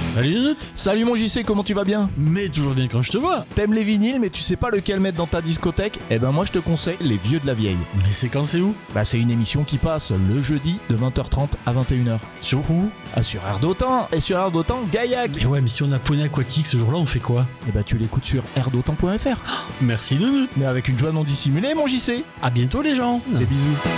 Salut Nounette. Salut mon JC, comment tu vas bien? Mais toujours bien quand je te vois. T'aimes les vinyles mais tu sais pas lequel mettre dans ta discothèque? Eh ben moi je te conseille les vieux de la vieille. Mais c'est quand, c'est où? Bah c'est une émission qui passe le jeudi de 20h30 à 21h. Sur où? Ah sur Air d'Otan, et sur Air d'Otan, Gaillac. Mais ouais, mais si on a poney aquatique ce jour-là, on fait quoi? Eh ben tu l'écoutes sur airdotan.fr. Merci Nounette. Mais avec une joie non dissimulée mon JC. À bientôt les gens. Des bisous.